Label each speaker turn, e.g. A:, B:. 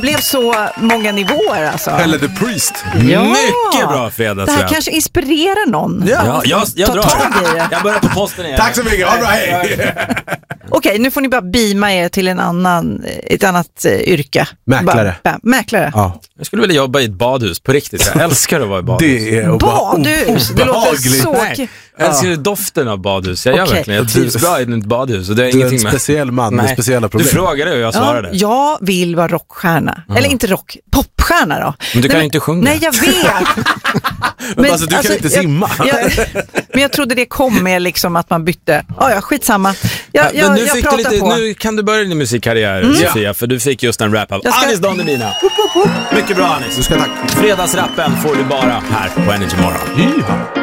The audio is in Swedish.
A: blev så många nivåer alltså.
B: Eller The Priest.
A: Ja.
C: Mycket bra
A: Det
C: fredagsrap.
A: här kanske inspirerar någon.
C: Ja, jag
A: Ta
C: drar
A: tag i det.
C: Jag börjar på posten igen.
B: Tack så mycket, ha bra, hej!
A: Okej, nu får ni bara beama er till ett annat yrke.
B: Mäklare.
A: Mäklare.
B: Ja.
C: Jag skulle vilja jobba i ett badhus, på riktigt. Jag älskar att vara i badhus.
B: Det är
A: Badhus, det låter
B: obehagligt.
A: så...
C: Nej, jag älskar doften av badhus. Jag gör
A: Okej.
C: verkligen. Jag trivs bra i ett badhus. Och det är
B: Du är en
C: ingenting med...
B: speciell man med
C: Nej.
B: speciella problem.
C: Du frågade och jag svarade.
A: Jag vill vara rockstjärna. Eller inte rock, popstjärna då.
C: Men du kan ju inte sjunga.
A: Nej, jag vet.
B: Men alltså, du kan inte simma.
A: Men jag trodde det kom med liksom att man bytte. Ja, skitsamma. Jag
C: fick
A: pratar
C: du lite,
A: på.
C: nu kan du börja din musikkarriär, Sofia, för du fick just en rap av Anis Don Demina. Mycket bra, Anis.
B: Du ska tack.
C: Fredagsrappen får du bara här på Energy Morgon.
B: Ja.